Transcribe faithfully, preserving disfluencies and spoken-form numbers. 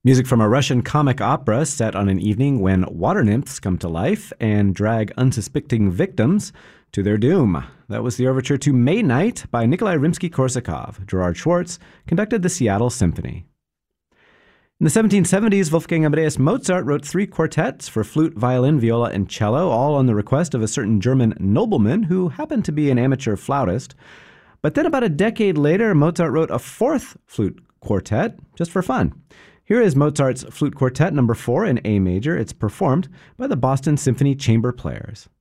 Music from a Russian comic opera set on an evening when water nymphs come to life and drag unsuspecting victims to their doom. That was the overture to May Night by Nikolai Rimsky-Korsakov. Gerard Schwartz conducted the Seattle Symphony. In the seventeen seventies, Wolfgang Amadeus Mozart wrote three quartets for flute, violin, viola, and cello, all on the request of a certain German nobleman who happened to be an amateur flautist. But then about a decade later, Mozart wrote a fourth flute quartet just for fun. Here is Mozart's Flute Quartet number four in A major. It's performed by the Boston Symphony Chamber Players.